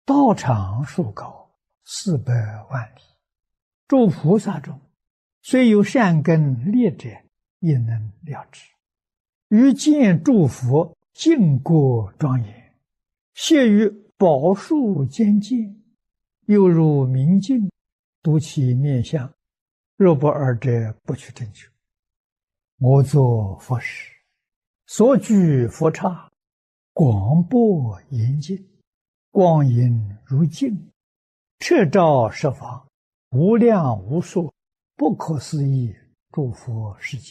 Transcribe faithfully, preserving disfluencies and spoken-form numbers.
道场树高四百万里，诸菩萨中，虽有善根劣者，亦能了之。于见诸佛净国庄严，谢于宝树间见，又如明镜，睹其面相，若不尔者，不取正觉。我作佛时，所居佛刹，广博严净，光影如镜，彻照十方，无量无数，不可思议诸佛世界。